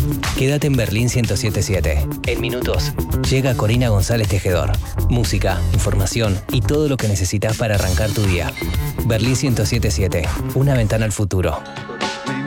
Quédate en Berlín 107.7. En minutos llega Corina González Tejedor. Música, información y todo lo que necesitas para arrancar tu día. Berlín 107.7. Una ventana al futuro.